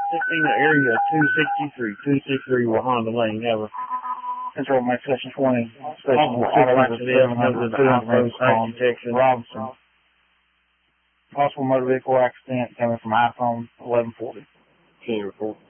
16 area 263 Wahonda Lane, Ever. Control Mike Section 20, Station Robinson. Possible motor vehicle accident coming from iPhone 1140. Can you report?